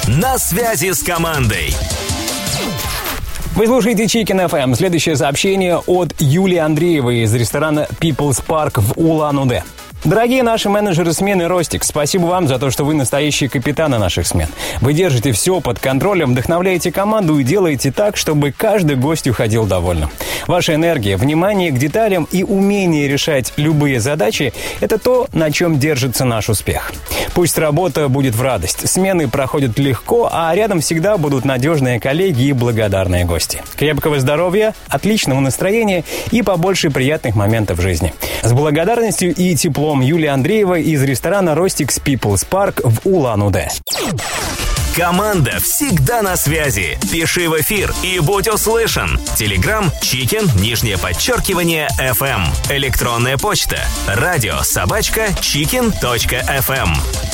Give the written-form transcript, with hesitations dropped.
На связи с командой. Вы слушаете Chicken FM. Следующее сообщение от Юлии Андреевой из ресторана People's Park в Улан-Удэ. Дорогие наши менеджеры смены Ростик, спасибо вам за то, что вы настоящие капитаны наших смен. Вы держите все под контролем, вдохновляете команду и делаете так, чтобы каждый гость уходил довольным. Ваша энергия, внимание к деталям и умение решать любые задачи – это то, на чем держится наш успех. Пусть работа будет в радость, смены проходят легко, а рядом всегда будут надежные коллеги и благодарные гости. Крепкого здоровья, отличного настроения и побольше приятных моментов в жизни. С благодарностью и теплом Юлия Андреева из ресторана «Ростикс People's Park» в Улан-Удэ. Команда всегда на связи. Пиши в эфир и будь услышан. Телеграм Chicken, _FM. Электронная почта радио@chicken.fm.